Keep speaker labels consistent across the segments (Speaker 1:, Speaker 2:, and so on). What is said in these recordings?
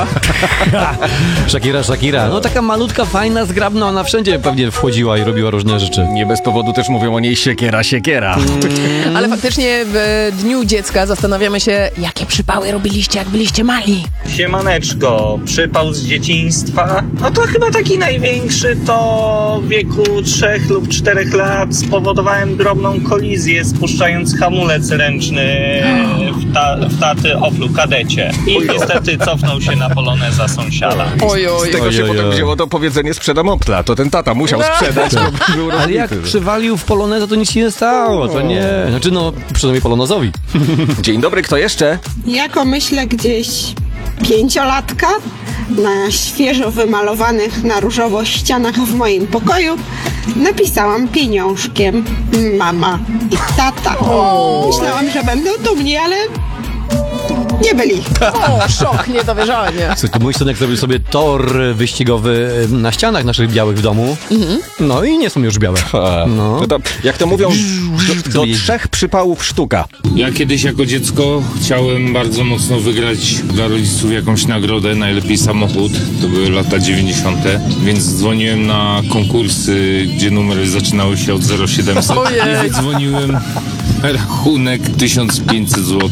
Speaker 1: chyba.
Speaker 2: Shakira. No taka malutka, fajna, zgrabna, ona wszędzie pewnie wchodziła i robiła różne rzeczy.
Speaker 3: Nie bez powodu też mówią o niej siekiera.
Speaker 1: Ale faktycznie w Dniu Dziecka zastanawiamy się, jakie przypały robiliście, jak byliście mali.
Speaker 4: Siemaneczko, przypał z dzieciństwa? No to chyba taki największy to w wieku 3 lub 4 lat spowodowałem drobną kolizję, spuszczając hamulec ręczny w taty Oplu Kadecie. I niestety cofnął się na poloneza sąsiada.
Speaker 3: Z tego się potem wzięło to powiedzenie sprzedam Opla. To ten tata musiał sprzedać, bo był
Speaker 2: Ale jak
Speaker 3: rozbity.
Speaker 2: przywalił w poloneza, to nic się nie stało, to nie. Znaczy no, przynajmniej polonezowi.
Speaker 3: Dzień dobry, kto jeszcze?
Speaker 5: Jako myślę gdzieś 5-latka na świeżo wymalowanych na różowo ścianach w moim pokoju napisałam pieniążkiem mama i tata. Myślałam, że będą dumni, ale nie byli.
Speaker 1: O, szok, niedowierzanie.
Speaker 2: Słuchaj, to mój synek zrobił sobie tor wyścigowy na ścianach naszych białych w domu. No i nie są już białe. No.
Speaker 3: No to, jak to mówią, do
Speaker 2: sobie
Speaker 3: 3 przypałów sztuka.
Speaker 6: Ja kiedyś jako dziecko chciałem bardzo mocno wygrać dla rodziców jakąś nagrodę, najlepiej samochód. To były lata 90., więc dzwoniłem na konkursy, gdzie numery zaczynały się od 0700 i wydzwoniłem rachunek 1500 zł.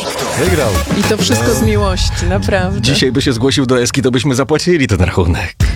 Speaker 2: Wygrał.
Speaker 1: I to wszystko z miłości, naprawdę.
Speaker 3: Dzisiaj by się zgłosił do Eski, to byśmy zapłacili ten rachunek.